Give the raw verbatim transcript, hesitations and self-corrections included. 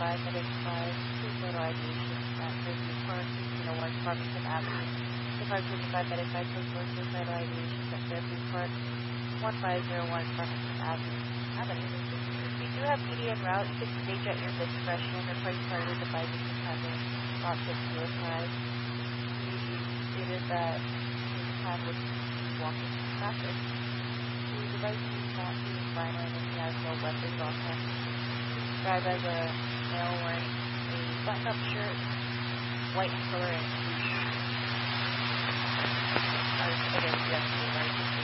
five minutes five, two photo I D at Riverview Park, fifteen oh one Farmington Avenue. The five twenty-five minutes five two four two photo I D at Riverview Park, one five zero one Farmington Avenue. Avenue. We do have P D N route. You can stage at your discretion. The price part of the device is having about six suicide. We stated that his hand would be walking traffic. The device is not being violent and he has no weapons on him. Described as a male wearing a button-up shirt, white in color, and blue shoes. Or, again, yes, right?